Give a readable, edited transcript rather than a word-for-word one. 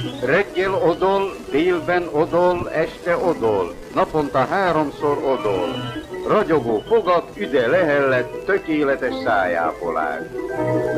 Reggel odol, délben odol, este odol, naponta 3-szor odol. Ragyogó fogat, üde lehellet, tökéletes szájápolás.